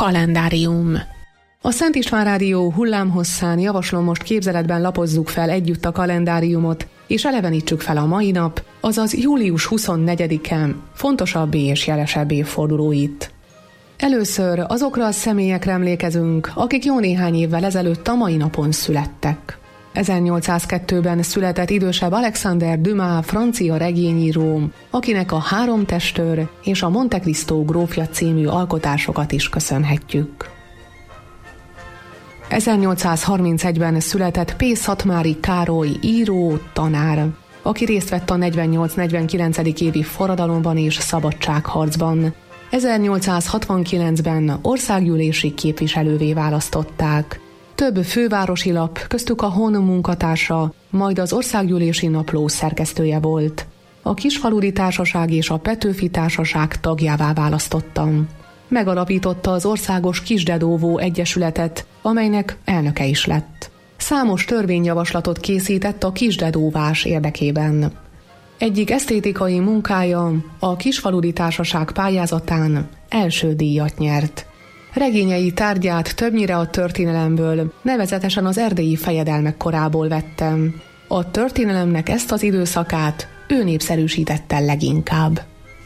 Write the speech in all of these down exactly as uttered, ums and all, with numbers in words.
Kalendárium. A Szent István Rádió hullámhosszán javaslom, most képzeletben lapozzuk fel együtt a kalendáriumot, és elevenítsük fel a mai nap, azaz július huszonnegyedike fontosabb és jelesebb évfordulóit. Először azokra a személyekre emlékezünk, akik jó néhány évvel ezelőtt a mai napon születtek. ezernyolcszázkettőben született idősebb Alexander Dumas, francia regényíró, akinek a Három testőr és a Monte Cristo grófja című alkotásokat is köszönhetjük. ezernyolcszázharmincegyben született P. Szatmári Károly író, tanár, aki részt vett a negyvennyolc-negyvenkilencedik évi forradalomban és szabadságharcban. ezernyolcszázhatvankilencben országgyűlési képviselővé választották. Több fővárosi lap, köztük a Hon munkatársa, majd az Országgyűlési Napló szerkesztője volt. A Kisfaludy Társaság és a Petőfi Társaság tagjává választottam. Megalapította az Országos Kisdedóvó Egyesületet, amelynek elnöke is lett. Számos törvényjavaslatot készített a kisdedóvás érdekében. Egyik esztétikai munkája, a Kisfaludy Társaság pályázatán első díjat nyert. Regényei tárgyát többnyire a történelemből, nevezetesen az erdélyi fejedelmek korából vettem. A történelemnek ezt az időszakát ő népszerűsítette leginkább.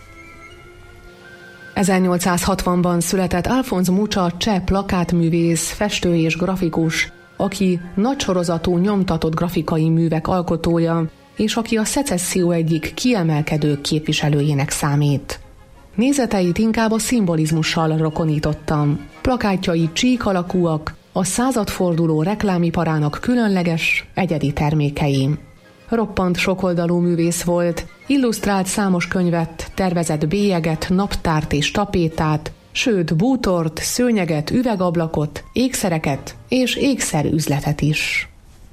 ezernyolcszázhatvanban született Alphonse Mucha cseh plakátművész, festő és grafikus, aki nagysorozatú nyomtatott grafikai művek alkotója, és aki a szecesszió egyik kiemelkedő képviselőjének számít. Nézeteit inkább a szimbolizmussal rokonítottam. Plakátjai csík alakúak, a századforduló reklámiparának különleges, egyedi termékei. Roppant sokoldalú művész volt, illusztrált számos könyvet, tervezett bélyeget, naptárt és tapétát, sőt bútort, szőnyeget, üvegablakot, ékszereket és ékszerüzletet is.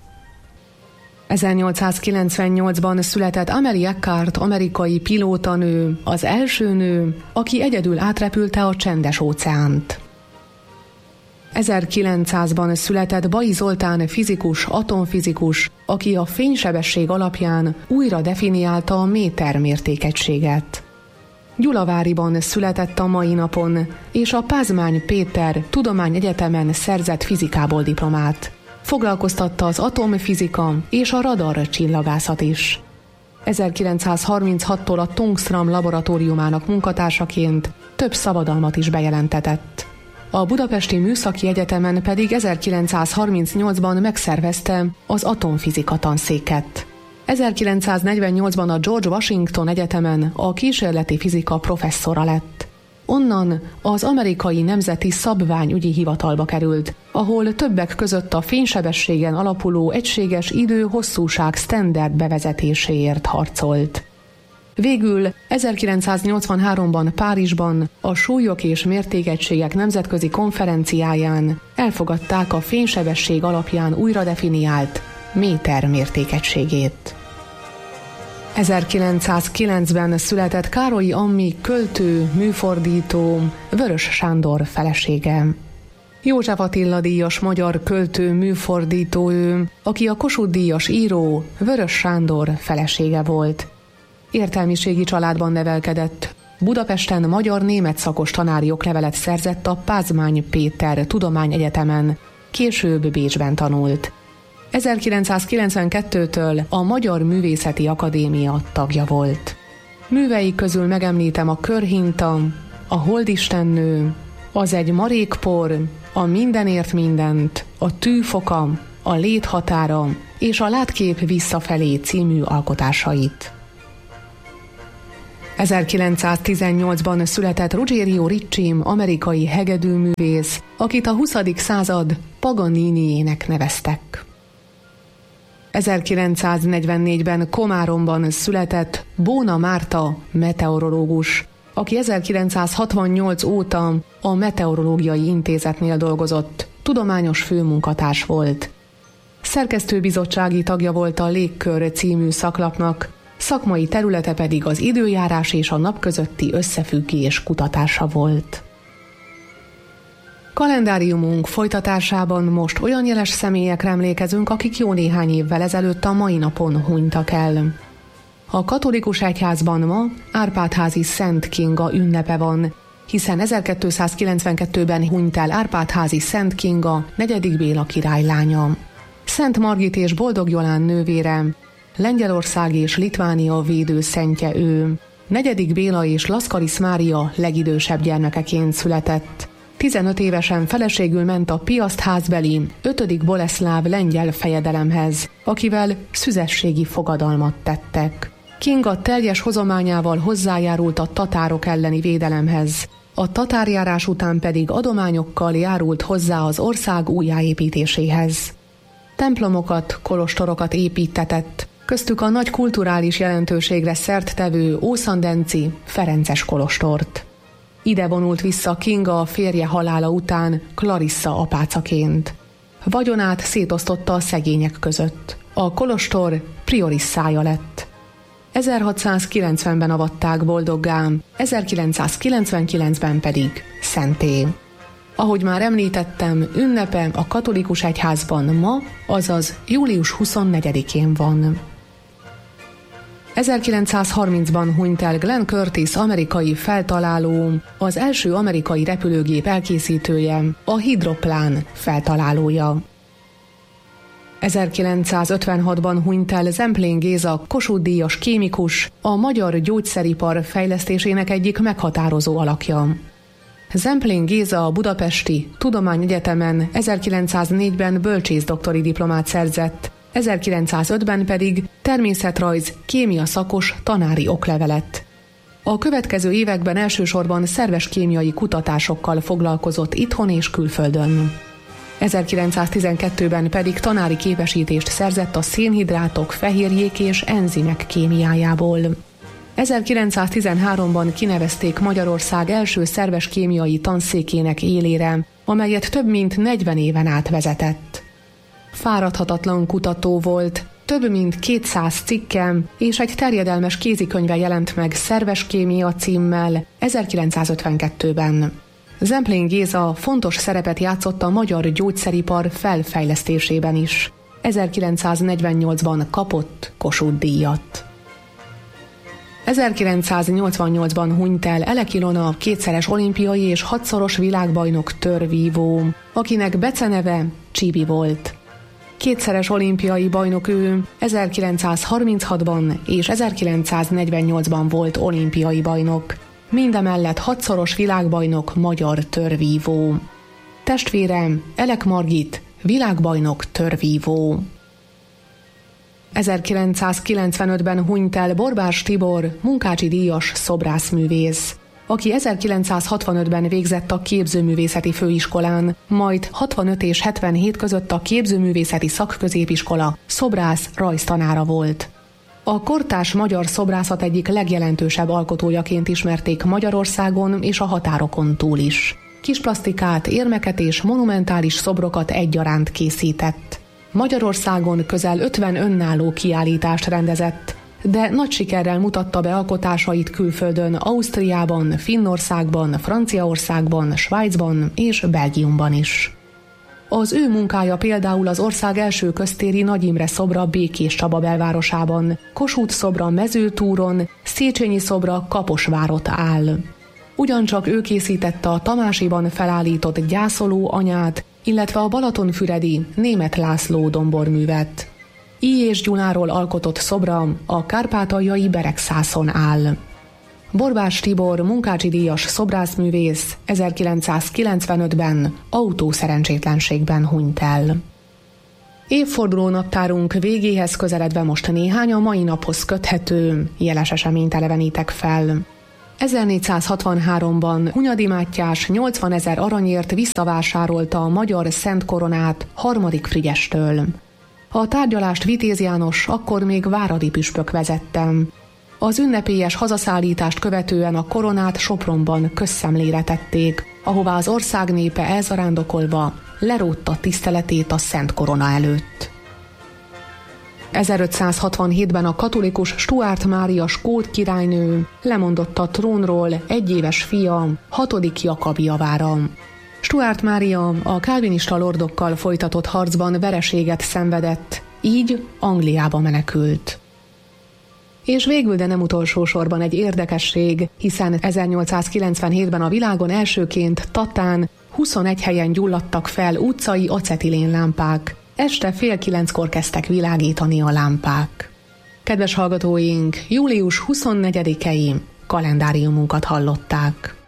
ezernyolcszázkilencvennyolcban született Amelie Earhart amerikai pilótanő, az első nő, aki egyedül átrepülte a Csendes-óceánt. ezerkilencszázban született Bai Zoltán fizikus, atomfizikus, aki a fénysebesség alapján újra definiálta a méter mértékegységet. Gyulaváriban született a mai napon, és a Pázmány Péter Tudományegyetemen szerzett fizikából diplomát. Foglalkoztatta az atomfizika és a radar csillagászat is. ezerkilencszázharminchattól a Tungsram laboratóriumának munkatársaként több szabadalmat is bejelentetett. A Budapesti Műszaki Egyetemen pedig ezerkilencszázharmincnyolcban megszervezte az atomfizika tanszéket. ezerkilencszáznegyvennyolcban a George Washington Egyetemen a kísérleti fizika professzora lett. Onnan az Amerikai Nemzeti Szabványügyi Hivatalba került, ahol többek között a fénysebességen alapuló egységes idő-hosszúság standard bevezetéséért harcolt. Végül ezerkilencszáznyolcvanháromban Párizsban a súlyok és mértékegységek nemzetközi konferenciáján elfogadták a fénysebesség alapján újra definiált méter mértékegységét. ezerkilencszázkilencben született Károlyi Ammi költő, műfordító, Vörös Sándor felesége. József Attila díjas magyar költő, műfordító ő, aki a Kossuth-díjas író, Vörös Sándor felesége volt. Értelmiségi családban nevelkedett. Budapesten magyar-német szakos tanári oklevelet szerzett a Pázmány Péter Tudományegyetemen, később Bécsben tanult. ezerkilencszázkilencvenkettőtől a Magyar Művészeti Akadémia tagja volt. Művei közül megemlítem a Körhinta, a Holdistennő, az Egy marékpor, a Mindenért mindent, a Tűfoka, a Léthatára és a Látkép visszafelé című alkotásait. ezerkilencszáztizennyolcban született Ruggiero Ricci, amerikai hegedűművész, akit a huszadik század Paganiniének neveztek. ezerkilencszáznegyvennégyben Komáromban született Bóna Márta, meteorológus, aki ezerkilencszázhatvannyolc óta a Meteorológiai Intézetnél dolgozott, tudományos főmunkatárs volt. Szerkesztőbizottsági tagja volt a Légkör című szaklapnak, szakmai területe pedig az időjárás és a nap közötti összefüggés kutatása volt. Kalendáriumunk folytatásában most olyan jeles személyekre emlékezünk, akik jó néhány évvel ezelőtt a mai napon hunytak el. A katolikus egyházban ma Árpád-házi Szent Kinga ünnepe van, hiszen ezerkétszázkilencvenkettőben hunyt el Árpád-házi Szent Kinga, negyedik Béla királylánya. Szent Margit és Boldog Jolán nővére, Lengyelország és Litvánia védőszentje ő. negyedik Béla és Laszkarisz Mária legidősebb gyermekeként született. tizenöt évesen feleségül ment a piasztházbeli ötödik Boleszláv lengyel fejedelemhez, akivel szüzességi fogadalmat tettek. Kinga teljes hozományával hozzájárult a tatárok elleni védelemhez, a tatárjárás után pedig adományokkal járult hozzá az ország újjáépítéséhez. Templomokat, kolostorokat építtetett, köztük a nagy kulturális jelentőségre szerttevő ószandenci Ferences kolostort. Ide vonult vissza Kinga a férje halála után Clarissa apácaként. Vagyonát szétosztotta a szegények között. A kolostor priorisszája lett. ezerhatszázkilencvenben avatták boldoggá, ezerkilencszázkilencvenkilencben pedig szentté. Ahogy már említettem, ünnepe a katolikus egyházban ma, azaz július huszonnegyedikén van. ezerkilencszázharmincban hunyt el Glenn Curtiss amerikai feltaláló, az első amerikai repülőgép elkészítője, a hidroplán feltalálója. ezerkilencszázötvenhatban hunyt el Zemplén Géza Kossuth-díjas kémikus, a magyar gyógyszeripar fejlesztésének egyik meghatározó alakja. Zemplén Géza a Budapesti Tudományegyetemen ezerkilencszáznégyben bölcsészdoktori diplomát szerzett, ezerkilencszázötben pedig természetrajz, kémia szakos tanári oklevelet. A következő években elsősorban szerves kémiai kutatásokkal foglalkozott itthon és külföldön. ezerkilencszáztizenkettőben pedig tanári képesítést szerzett a szénhidrátok, fehérjék és enzimek kémiájából. ezerkilencszáztizenháromban kinevezték Magyarország első szerves kémiai tanszékének élére, amelyet több mint negyven éven át vezetett. Fáradhatatlan kutató volt, több mint kétszáz cikke és egy terjedelmes kézikönyve jelent meg Szerves kémia címmel ezerkilencszázötvenkettőben. Zemplén Géza fontos szerepet játszott a magyar gyógyszeripar felfejlesztésében is. ezerkilencszáznegyvennyolcban kapott Kossuth-díjat. ezerkilencszáznyolcvannyolcban hunyt el Elek Ilona, kétszeres olimpiai és hatszoros világbajnok törvívó, akinek beceneve Csibi volt. Kétszeres olimpiai bajnok ő, ezerkilencszázharminchatban és ezerkilencszáznegyvennyolcban volt olimpiai bajnok. Mindemellett hatszoros világbajnok magyar törvívó. Testvére Elek Margit, világbajnok törvívó. ezerkilencszázkilencvenötben hunyt el Borbás Tibor, munkácsi-díjas szobrászművész, aki ezerkilencszázhatvanötben végzett a Képzőművészeti Főiskolán, majd hatvanöt és hetvenhét között a Képzőművészeti Szakközépiskola szobrász rajztanára volt. A kortárs magyar szobrászat egyik legjelentősebb alkotójaként ismerték Magyarországon és a határokon túl is. Kisplasztikát, érmeket és monumentális szobrokat egyaránt készített. Magyarországon közel ötven önálló kiállítást rendezett, de nagy sikerrel mutatta be alkotásait külföldön, Ausztriában, Finnországban, Franciaországban, Svájcban és Belgiumban is. Az ő munkája például az ország első köztéri Nagy Imre szobra Békés Csaba belvárosában, Kossuth szobra Mezőtúron, Széchenyi szobra Kaposvárott áll. Ugyancsak ő készítette a Tamásiban felállított Gyászoló anyát, illetve a balatonfüredi Németh László domborművet. I. és Gyuláról alkotott szobra a kárpátaljai Beregszászon áll. Borbás Tibor munkácsi-díjas szobrászművész ezerkilencszázkilencvenötben autószerencsétlenségben hunyt el. Évforduló naptárunk végéhez közeledve most néhány a mai naphoz köthető jeles eseményt elevenítek fel. ezernégyszázhatvanháromban Hunyadi Mátyás nyolcvanezer aranyért visszavásárolta a magyar Szent Koronát harmadik Frigyestől. A tárgyalást Vitéz János akkor még váradi püspök vezette. Az ünnepélyes hazaszállítást követően a koronát Sopronban közszemlére tették, ahová az ország népe elzarándokolva lerótta tiszteletét a Szent Korona előtt. ezerötszázhatvanhétben a katolikus Stuart Mária skót királynő lemondott a trónról egyéves fia, hatodik Jakab javára. Stuart Mária a kálvinista lordokkal folytatott harcban vereséget szenvedett, így Angliába menekült. És végül, de nem utolsó sorban egy érdekesség, hiszen ezernyolcszázkilencvenhétben a világon elsőként Tatán huszonegy helyen gyulladtak fel utcai acetilénlámpák. Este fél kilenckor kezdtek világítani a lámpák. Kedves hallgatóink, július huszonnegyedikei kalendáriumunkat hallották.